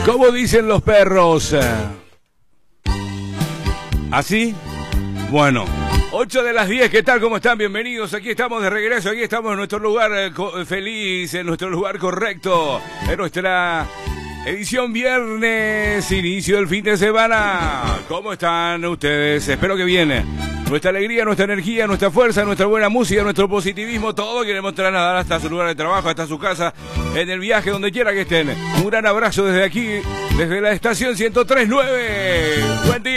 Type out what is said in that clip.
¿Cómo dicen los perros? ¿Así? Bueno, 8 de las 10, ¿qué tal? ¿Cómo están? Bienvenidos, aquí estamos de regreso, aquí estamos en nuestro lugar feliz, en nuestro lugar correcto, en nuestra edición viernes, inicio del fin de semana. ¿Cómo están ustedes? Espero que bien. Nuestra alegría, nuestra energía, nuestra fuerza, nuestra buena música, nuestro positivismo, todo queremos trasladar hasta su lugar de trabajo, hasta su casa, en el viaje, donde quiera que estén. Un gran abrazo desde aquí, desde la estación 103.9. Buen día.